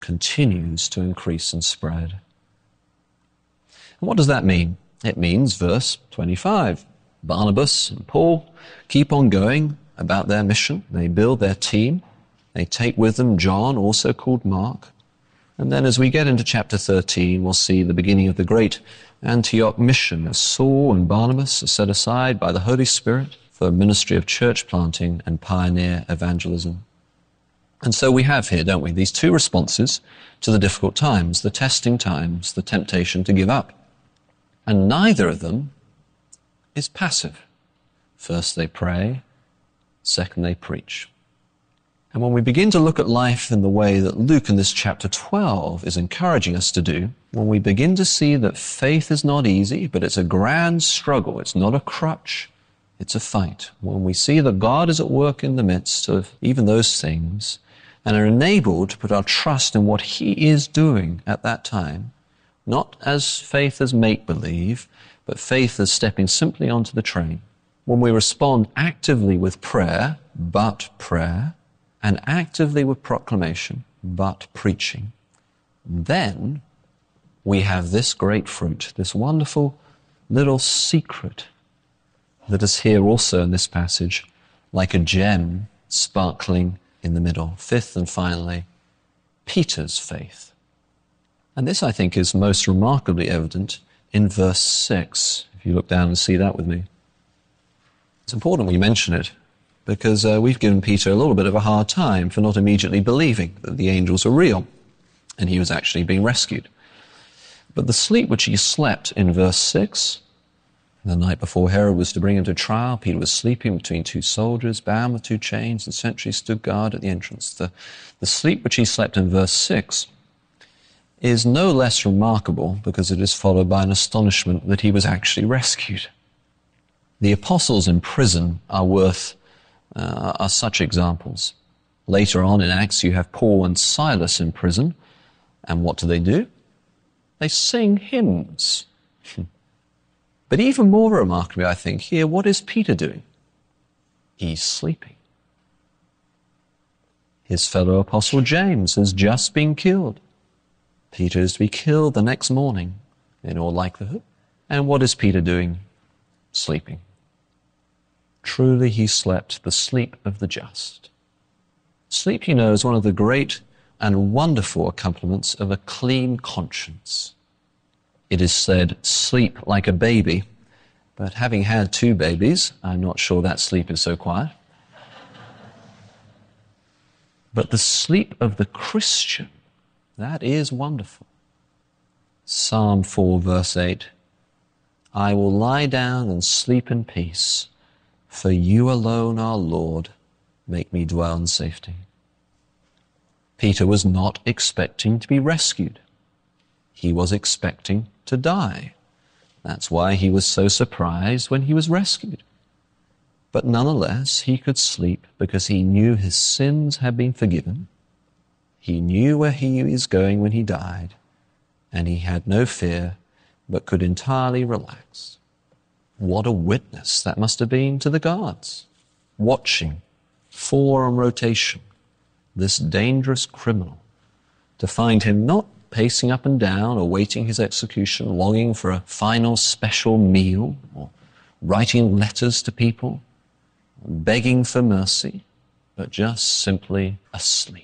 continues to increase and spread. And what does that mean? It means, verse 25, Barnabas and Paul keep on going about their mission. They build their team. They take with them John, also called Mark. And then as we get into chapter 13, we'll see the beginning of the great Antioch mission as Saul and Barnabas are set aside by the Holy Spirit for a ministry of church planting and pioneer evangelism. And so we have here, don't we, these two responses to the difficult times, the testing times, the temptation to give up. And neither of them is passive. First they pray, second they preach. And when we begin to look at life in the way that Luke in this chapter 12 is encouraging us to do, when we begin to see that faith is not easy, but it's a grand struggle, it's not a crutch, it's a fight. When we see that God is at work in the midst of even those things and are enabled to put our trust in what He is doing at that time, not as faith as make-believe, but faith as stepping simply onto the train. When we respond actively with prayer, but prayer, and actively with proclamation, but preaching, then we have this great fruit, this wonderful little secret that is here also in this passage, like a gem sparkling in the middle. Fifth and finally, Peter's faith. And this, I think, is most remarkably evident in verse 6. If you look down and see that with me. It's important we mention it, because we've given Peter a little bit of a hard time for not immediately believing that the angels were real and he was actually being rescued. But the sleep which he slept in verse 6, the night before Herod was to bring him to trial, Peter was sleeping between two soldiers, bound with two chains, and sentries stood guard at the entrance. The sleep which he slept in verse 6 is no less remarkable because it is followed by an astonishment that he was actually rescued. The apostles in prison are such examples. Later on in Acts, you have Paul and Silas in prison, and what do? They sing hymns. But even more remarkably, I think, here, what is Peter doing? He's sleeping. His fellow apostle James has just been killed. Peter is to be killed the next morning, in all likelihood. And what is Peter doing? Sleeping. Truly he slept the sleep of the just. Sleep, you know, is one of the great and wonderful accompaniments of a clean conscience. It is said, sleep like a baby, but having had 2 babies, I'm not sure that sleep is so quiet. But the sleep of the Christian, that is wonderful. Psalm 4, verse 8, I will lie down and sleep in peace, for you alone, our Lord, make me dwell in safety. Peter was not expecting to be rescued. He was expecting to die. That's why he was so surprised when he was rescued. But nonetheless, he could sleep because he knew his sins had been forgiven. He knew where he was going when he died, and he had no fear, but could entirely relax. What a witness that must have been to the guards, watching 4 on rotation, this dangerous criminal, to find him not pacing up and down, awaiting his execution, longing for a final special meal, or writing letters to people, begging for mercy, but just simply asleep.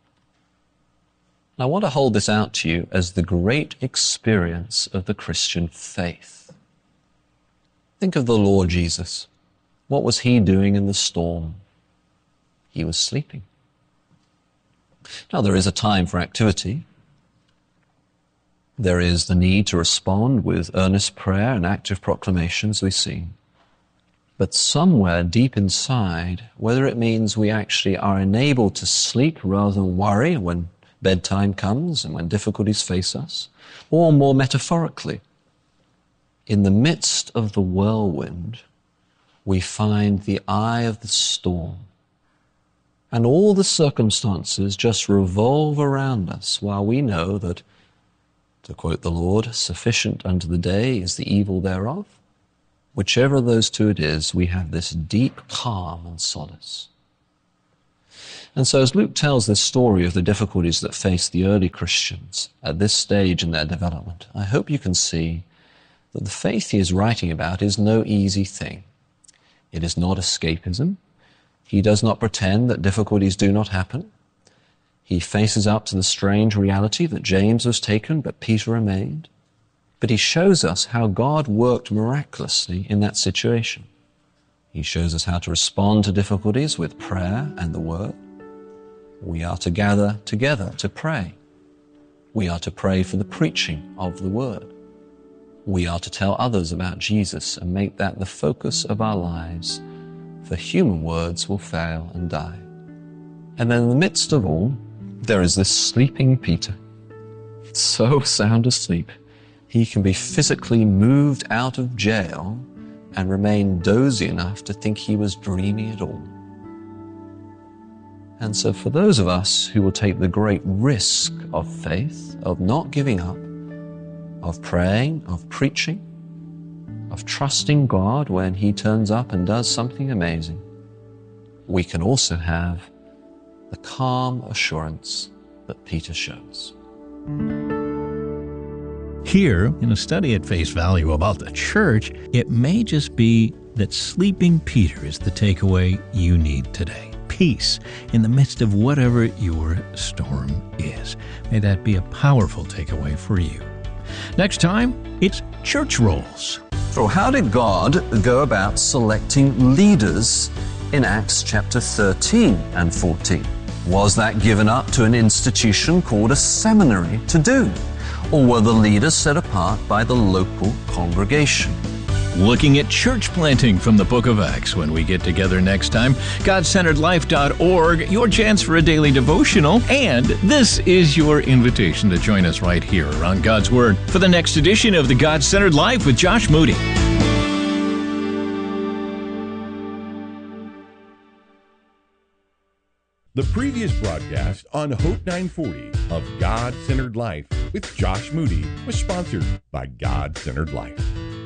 I want to hold this out to you as the great experience of the Christian faith. Think of the Lord Jesus. What was he doing in the storm? He was sleeping. Now, there is a time for activity. There is the need to respond with earnest prayer and active proclamation, as we see. But somewhere deep inside, whether it means we actually are enabled to sleep rather than worry when bedtime comes and when difficulties face us, or more metaphorically, in the midst of the whirlwind, we find the eye of the storm. And all the circumstances just revolve around us while we know that, to quote the Lord, sufficient unto the day is the evil thereof. Whichever of those two it is, we have this deep calm and solace. And so as Luke tells this story of the difficulties that faced the early Christians at this stage in their development, I hope you can see that the faith he is writing about is no easy thing. It is not escapism. He does not pretend that difficulties do not happen. He faces up to the strange reality that James was taken, but Peter remained. But he shows us how God worked miraculously in that situation. He shows us how to respond to difficulties with prayer and the Word. We are to gather together to pray. We are to pray for the preaching of the Word. We are to tell others about Jesus and make that the focus of our lives, for human words will fail and die. And then in the midst of all, there is this sleeping Peter, so sound asleep, he can be physically moved out of jail and remain dozy enough to think he was dreaming it all. And so for those of us who will take the great risk of faith, of not giving up, of praying, of preaching, of trusting God when He turns up and does something amazing, we can also have the calm assurance that Peter shows. Here, in a study at face value about the church, it may just be that sleeping Peter is the takeaway you need today. Peace in the midst of whatever your storm is. May that be a powerful takeaway for you. Next time, it's church roles. So how did God go about selecting leaders in Acts chapter 13 and 14? Was that given up to an institution called a seminary to do? Or were the leaders set apart by the local congregation? Looking at church planting from the book of Acts when we get together next time. GodCenteredLife.org, your chance for a daily devotional. And this is your invitation to join us right here around God's Word for the next edition of the God-Centered Life with Josh Moody. The previous broadcast on Hope 940 of God-Centered Life with Josh Moody was sponsored by God-Centered Life.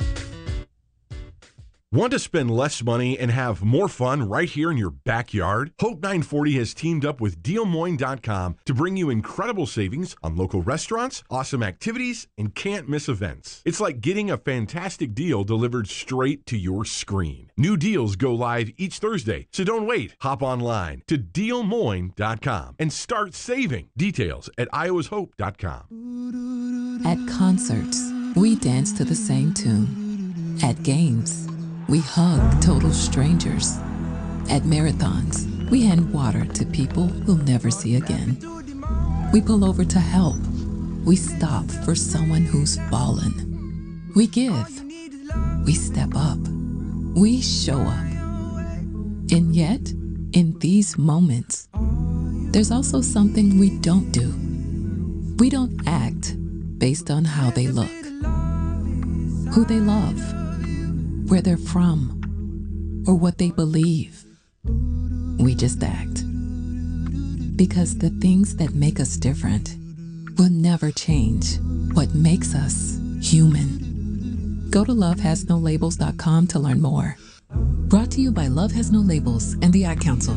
Want to spend less money and have more fun right here in your backyard? Hope 940 has teamed up with DealMoine.com to bring you incredible savings on local restaurants, awesome activities, and can't miss events. It's like getting a fantastic deal delivered straight to your screen. New deals go live each Thursday, so don't wait. Hop online to DealMoine.com and start saving. Details at iowashope.com. At concerts, we dance to the same tune. At games, we hug total strangers. At marathons, we hand water to people we'll never see again. We pull over to help. We stop for someone who's fallen. We give. We step up. We show up. And yet, in these moments, there's also something we don't do. We don't act based on how they look, who they love, where they're from, or what they believe. We just act. Because the things that make us different will never change what makes us human. Go to lovehasnolabels.com to learn more. Brought to you by Love Has No Labels and the Ad Council.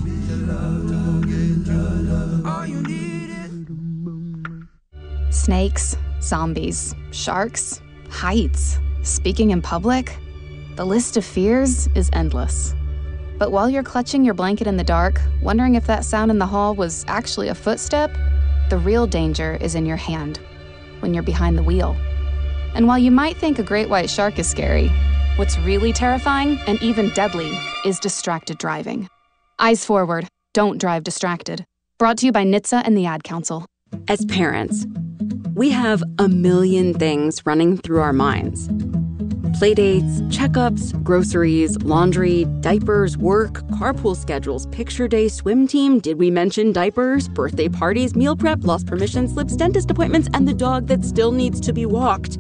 Snakes, zombies, sharks, heights, speaking in public. The list of fears is endless. But while you're clutching your blanket in the dark, wondering if that sound in the hall was actually a footstep, the real danger is in your hand, when you're behind the wheel. And while you might think a great white shark is scary, what's really terrifying and even deadly is distracted driving. Eyes forward, don't drive distracted. Brought to you by NHTSA and the Ad Council. As parents, we have a million things running through our minds. Playdates, checkups, groceries, laundry, diapers, work, carpool schedules, picture day, swim team, did we mention diapers, birthday parties, meal prep, lost permission slips, dentist appointments, and the dog that still needs to be walked.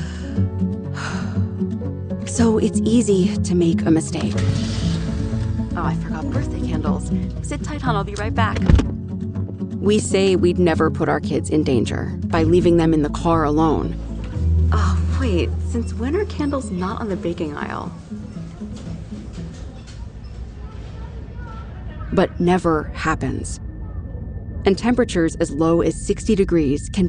So it's easy to make a mistake. Oh, I forgot birthday candles. Sit tight, hon, I'll be right back. We say we'd never put our kids in danger by leaving them in the car alone. Oh, wait, since when are candles not on the baking aisle? But never happens. And temperatures as low as 60 degrees can